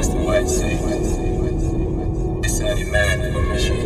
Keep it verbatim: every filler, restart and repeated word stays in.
Mister White said, it's a demand for mission.